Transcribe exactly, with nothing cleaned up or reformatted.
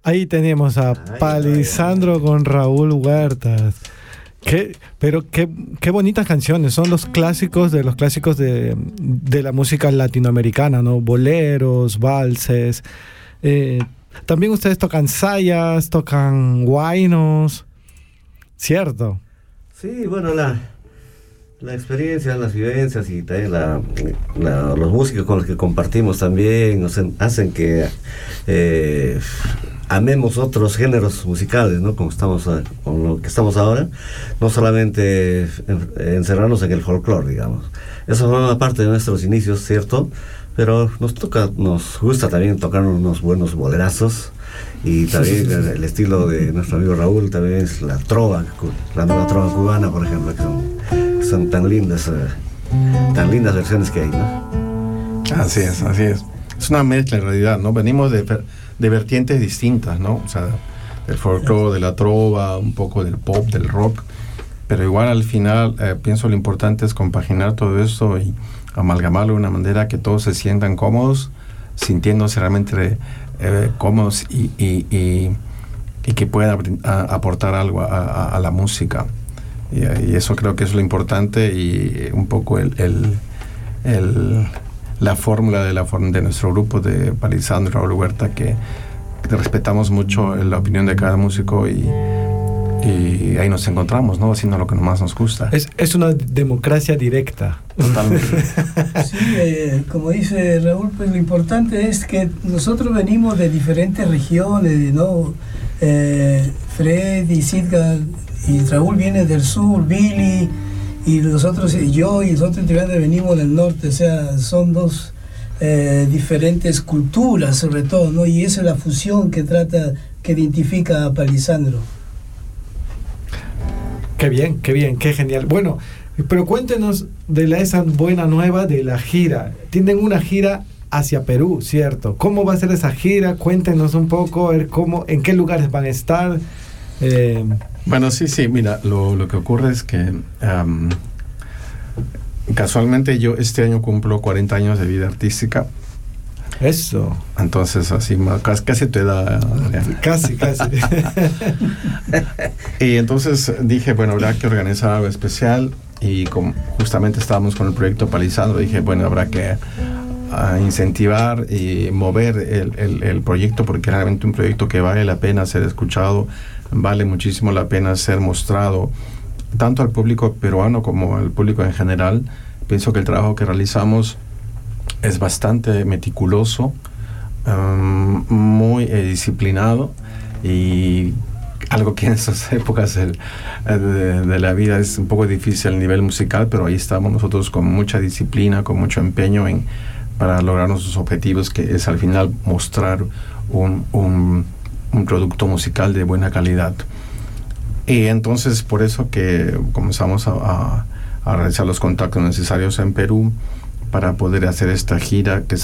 Ahí tenemos a Ay, Palisandro ay, ay. con Raúl Huertas. Qué, pero qué, qué bonitas canciones, son los clásicos de los clásicos de, de la música latinoamericana, ¿no? Boleros, valses. Eh, también ustedes tocan sayas, tocan huaynos, ¿cierto? Sí, bueno, la, la experiencia, las vivencias y también la, la- los músicos con los que compartimos también nos en- hacen que eh, amemos otros géneros musicales, ¿no? Como estamos, eh, con lo que estamos ahora, no solamente en- encerrarnos en el folclore, digamos. Eso forma parte de nuestros inicios, ¿cierto? Pero nos toca, nos gusta también tocar unos buenos bolerazos. Y también el, el estilo de nuestro amigo Raúl también es la trova, cu- la nueva trova cubana, por ejemplo, que son, que son tan lindas, eh, tan lindas versiones que hay, ¿no? Así es, así es. Es una mezcla en realidad, ¿no? Venimos de, ver- de vertientes distintas, ¿no? O sea, del folclore, de la trova, un poco del pop, del rock, pero igual al final eh, pienso lo importante es compaginar todo esto y amalgamarlo de una manera que todos se sientan cómodos, sintiéndose realmente eh, cómodos y, y, y, y que puedan abri- a- aportar algo a, a- a la música. Y, y eso creo que es lo importante y un poco el, el, el- la fórmula de, la form- de nuestro grupo de Palisandro y Raúl Huerta, que, que respetamos mucho la opinión de cada músico y, y ahí nos encontramos, ¿no? Haciendo lo que más nos gusta. Es, es una democracia directa. Totalmente. Sí, eh, como dice Raúl, pues lo importante es que nosotros venimos de diferentes regiones, ¿no? Eh, Fred y Sidgar y Raúl viene del sur, Billy y nosotros, y yo y los otros integrantes venimos del norte, o sea, son dos eh, diferentes culturas sobre todo, ¿no? Y esa es la fusión que trata, que identifica a Palisandro. Qué bien, qué bien, qué genial. Bueno, pero cuéntenos de la, esa buena nueva de la gira. Tienen una gira hacia Perú, ¿cierto? ¿Cómo va a ser esa gira? Cuéntenos un poco, a ver cómo, en qué lugares van a estar. Eh, Bueno, sí, sí, mira, lo, lo que ocurre es que um, casualmente yo este año cumplo cuarenta años de vida artística, eso, entonces así, más- casi, casi tu edad, Adrián. casi, casi. Y entonces dije, bueno, habrá que organizar algo especial y como justamente estábamos con el proyecto Palisandro, dije, bueno, habrá que ah, incentivar y mover el, el, el proyecto porque es realmente un proyecto que vale la pena ser escuchado, vale muchísimo la pena ser mostrado tanto al público peruano como al público en general. Pienso que el trabajo que realizamos es bastante meticuloso, um, muy eh, disciplinado y algo que en estas épocas el, eh, de, de la vida es un poco difícil a nivel musical, pero ahí estamos nosotros con mucha disciplina, con mucho empeño en, para lograr nuestros objetivos, que es al final mostrar un, un, un producto musical de buena calidad. Y entonces por eso que comenzamos a, a, a realizar los contactos necesarios en Perú para poder hacer esta gira que